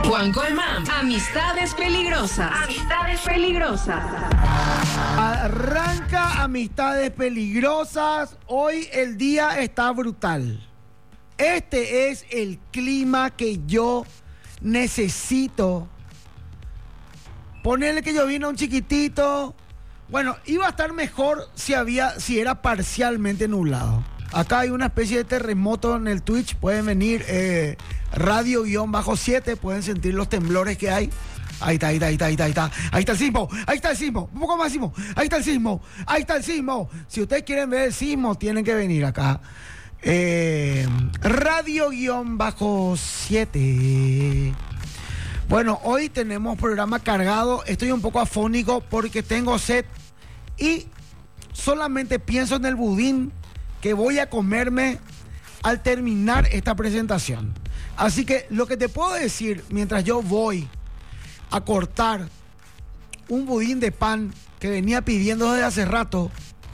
Juan Colmán, amistades peligrosas. Amistades peligrosas. Arranca Amistades Peligrosas. Hoy el día está brutal. Este es el clima que yo necesito. Ponerle que yo vine a un chiquitito. Bueno, iba a estar mejor si era parcialmente nublado. Acá hay una especie de terremoto en el Twitch. Pueden venir radio-7. Pueden sentir los temblores que hay. Ahí está. Ahí está el sismo. Un poco más sismo. Ahí está el sismo. Si ustedes quieren ver el sismo, tienen que venir acá. Radio-7. Bueno, hoy tenemos programa cargado. Estoy un poco afónico porque tengo sed y solamente pienso en el budín que voy a comerme al terminar esta presentación. Así que lo que te puedo decir mientras yo voy a cortar un budín de pan que venía pidiendo desde hace rato,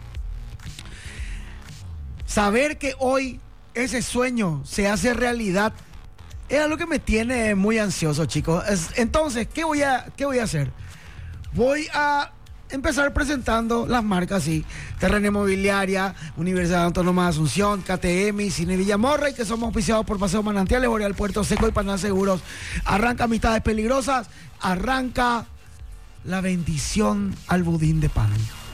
saber que hoy ese sueño se hace realidad es algo que me tiene muy ansioso, chicos. Entonces, ¿qué voy a hacer? Voy a empezar presentando las marcas, sí. Terreno Inmobiliaria, Universidad Autónoma de Asunción, KTM, Cine Villamorra, y que somos auspiciados por Paseo Manantiales, Boreal Puerto Seco y Panal Seguros. Arranca Amistades Peligrosas, arranca la bendición al budín de pan.